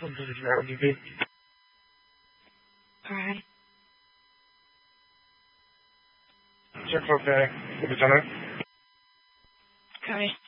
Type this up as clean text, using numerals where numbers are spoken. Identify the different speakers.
Speaker 1: Something is wrong with you.
Speaker 2: Alright.
Speaker 1: Check for Lieutenant.
Speaker 2: Cody.